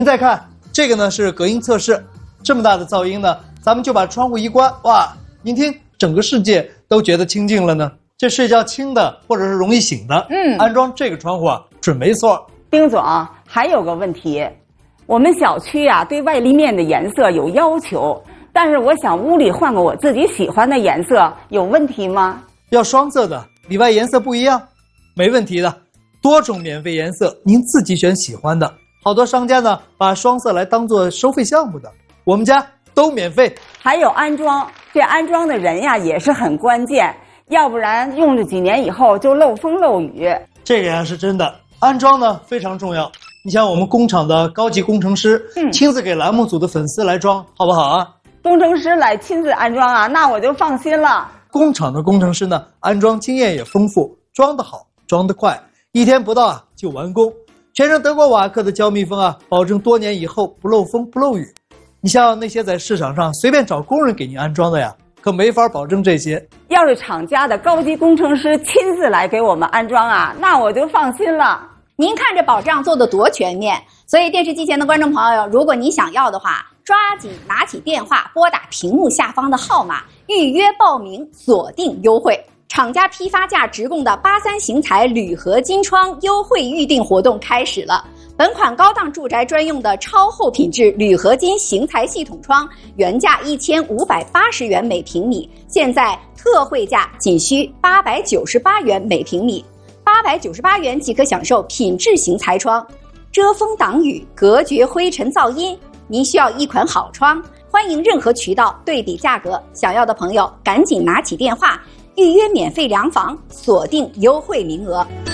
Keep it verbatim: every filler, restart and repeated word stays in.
再看这个呢是隔音测试，这么大的噪音呢，咱们就把窗户一关，哇，您听，整个世界都觉得清静了呢。这睡觉轻的或者是容易醒的，嗯，安装这个窗户啊，准没错。 丁总，还有个问题，我们小区啊对外立面的颜色有要求，但是我想屋里换个我自己喜欢的颜色，有问题吗？ 要双色的，里外颜色不一样，没问题的。多种免费颜色，您自己选喜欢的。好多商家呢，把双色来当做收费项目的，我们家都免费。 还有安装，这安装的人呀也是很关键，要不然用了几年以后就漏风漏雨。 这个呀是真的，安装呢非常重要。你像我们工厂的高级工程师，嗯，亲自给栏目组的粉丝来装，好不好啊？ 工程师来亲自安装啊，那我就放心了。 工厂的工程师呢，安装经验也丰富，装得好，装得快，一天不到啊就完工。全程德国瓦克的胶密封啊，保证多年以后不漏风不漏雨。你像那些在市场上随便找工人给你安装的呀，可没法保证这些。 要是厂家的高级工程师亲自来给我们安装啊，那我就放心了。 您看这保障做得多全面，所以电视机前的观众朋友，如果你想要的话，抓紧拿起电话，拨打屏幕下方的号码，预约报名，锁定优惠。厂家批发价直供的八三型材铝合金窗优惠预订活动开始了。本款高档住宅专用的超厚品质铝合金型材系统窗，原价一千五百八十元每平米，现在特惠价仅需八百九十八元每平米，八百九十八元即可享受品质型材窗，遮风挡雨，隔绝灰尘噪音。您需要一款好窗，欢迎任何渠道对比价格，想要的朋友赶紧拿起电话。预约免费量房，锁定优惠名额。